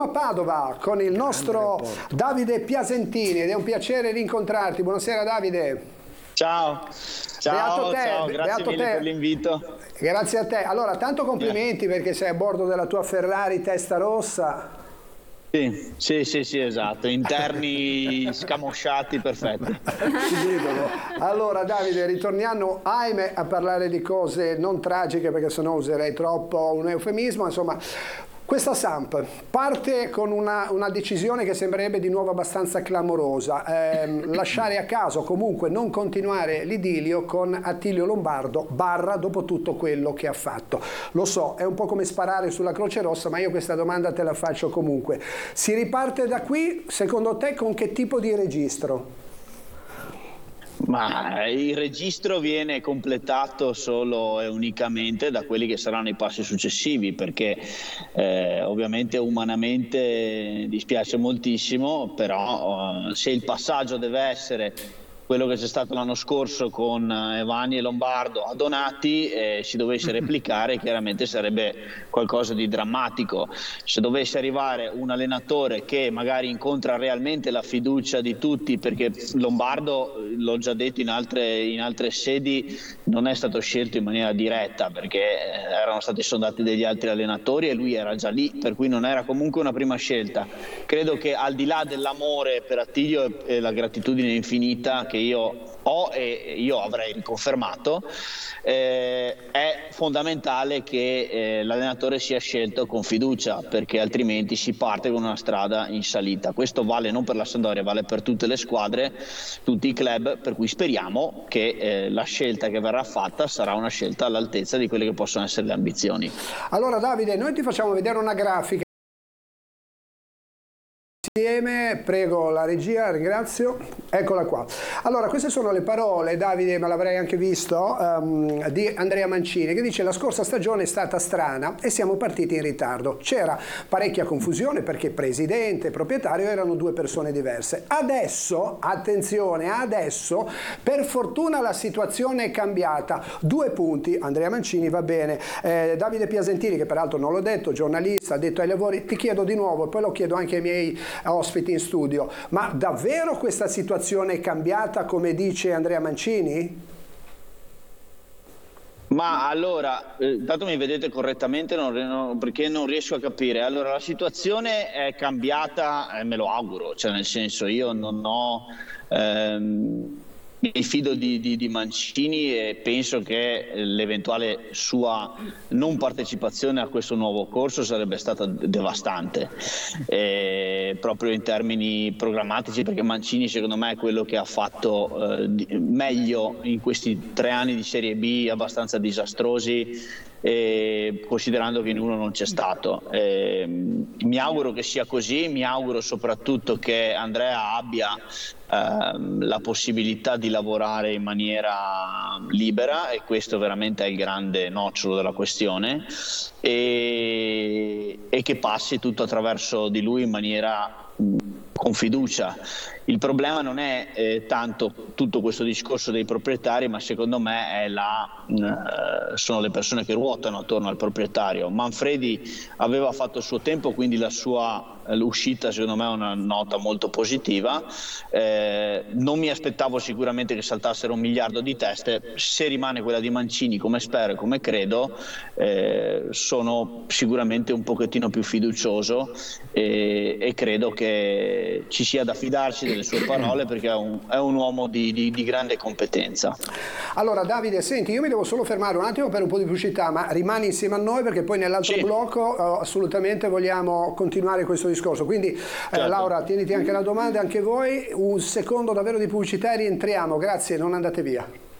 A Padova con il nostro Davide Piasentini ed è un piacere rincontrarti. Buonasera Davide. Ciao, ciao, grazie mille per l'invito. Grazie a te. Allora, tanto complimenti perché sei a bordo della tua Ferrari testa rossa. Sì, esatto, interni scamosciati, perfetti. Allora Davide, ritorniamo ahimè a parlare di cose non tragiche perché sennò userei troppo un eufemismo, insomma. Questa Samp parte con una decisione che sembrerebbe di nuovo abbastanza clamorosa, lasciare a caso, comunque non continuare l'idilio con Attilio Lombardo, dopo tutto quello che ha fatto. Lo so, è un po' come sparare sulla Croce Rossa, ma io questa domanda te la faccio comunque. Si riparte da qui, secondo te, con che tipo di registro? Ma il registro viene completato solo e unicamente da quelli che saranno i passi successivi, perché ovviamente umanamente dispiace moltissimo, però se il passaggio deve essere quello che c'è stato l'anno scorso con Evani e Lombardo a Donati, si dovesse replicare, chiaramente sarebbe qualcosa di drammatico. Se dovesse arrivare un allenatore che magari incontra realmente la fiducia di tutti, perché Lombardo, l'ho già detto in altre sedi, non è stato scelto in maniera diretta perché erano stati sondati degli altri allenatori e lui era già lì, per cui non era comunque una prima scelta. Credo che al di là dell'amore per Attilio e la gratitudine infinita che io ho e io avrei riconfermato, è fondamentale che l'allenatore sia scelto con fiducia, perché altrimenti si parte con una strada in salita. Questo vale non per la Sampdoria, vale per tutte le squadre, tutti i club, per cui speriamo che la scelta che verrà fatta sarà una scelta all'altezza di quelle che possono essere le ambizioni. Allora Davide, noi ti facciamo vedere una grafica insieme, prego la regia, ringrazio, eccola qua. Allora, queste sono le parole, Davide, ma l'avrei anche visto, di Andrea Mancini, che dice: la scorsa stagione è stata strana e siamo partiti in ritardo. C'era parecchia confusione perché presidente e proprietario erano due persone diverse. Adesso, attenzione, adesso per fortuna la situazione è cambiata. 2 punti, Andrea Mancini va bene, Davide Piasentini, che peraltro non l'ho detto, giornalista, addetto ai lavori, ti chiedo di nuovo, e poi lo chiedo anche ai miei ospiti in studio, ma davvero questa situazione è cambiata come dice Andrea Mancini? Ma allora, tanto mi vedete correttamente perché non riesco a capire. Allora, la situazione è cambiata, me lo auguro, cioè nel senso, io non ho... mi fido di Mancini e penso che l'eventuale sua non partecipazione a questo nuovo corso sarebbe stata devastante, proprio in termini programmatici, perché Mancini secondo me è quello che ha fatto meglio in questi 3 anni di Serie B abbastanza disastrosi, considerando che in uno non c'è stato. Mi auguro che sia così, mi auguro soprattutto che Andrea abbia la possibilità di lavorare in maniera libera, e questo veramente è il grande nocciolo della questione, e che passi tutto attraverso di lui in maniera con fiducia. Il problema non è tanto tutto questo discorso dei proprietari, ma secondo me sono le persone che ruotano attorno al proprietario. Manfredi aveva fatto il suo tempo, quindi l'uscita secondo me è una nota molto positiva. Non mi aspettavo sicuramente che saltassero 1 miliardo di teste. Se rimane quella di Mancini, come spero e come credo, sono sicuramente un pochettino più fiducioso e credo che ci sia da fidarci delle sue parole, perché è un uomo di grande competenza. Allora Davide, senti, io mi devo solo fermare un attimo per un po' di pubblicità, ma rimani insieme a noi perché poi nell'altro blocco assolutamente vogliamo continuare questo discorso, quindi certo. Laura, tieniti anche la domanda, anche voi, un secondo davvero di pubblicità e rientriamo, grazie, non andate via.